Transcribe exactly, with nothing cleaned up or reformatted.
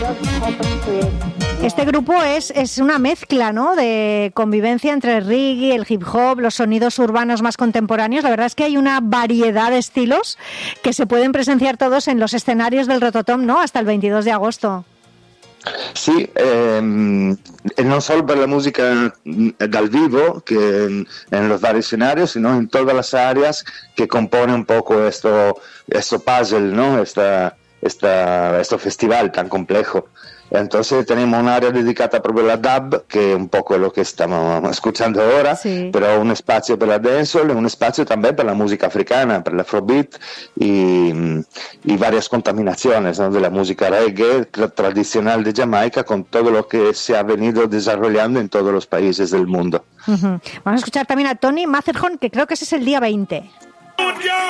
Este grupo es, es una mezcla, ¿no?, de convivencia entre el reggae, el hip hop, los sonidos urbanos más contemporáneos. La verdad es que hay una variedad de estilos que se pueden presenciar todos en los escenarios del Rototom, ¿no?, hasta el veintidós de agosto. Sì, ehm, e non solo per la musica dal vivo, que en, en los varios escenarios, sino en todas las áreas que compone un poco esto, esto puzzle, ¿no?, esta, esta, este festival tan complejo. Entonces tenemos un área dedicata proprio alla dub, che è un po' quello che stiamo ascoltando ora, sì. Però un spazio per la dancehall e un spazio también per la musica africana, per l'afrobeat y, y varias contaminaciones, ¿no?, de la música reggae tradicional de Jamaica con todo lo que se ha venido desarrollando en todos los países del mundo. Uh-huh. Vamos a escuchar también a Tony Matterhorn, que creo que ese es el día veinte.